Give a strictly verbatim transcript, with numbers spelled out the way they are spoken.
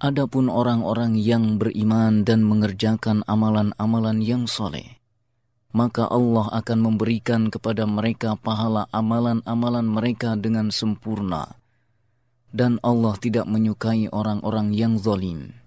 Adapun orang-orang yang beriman dan mengerjakan amalan-amalan yang soleh, maka Allah akan memberikan kepada mereka pahala amalan-amalan mereka dengan sempurna. Dan Allah tidak menyukai orang-orang yang zalim.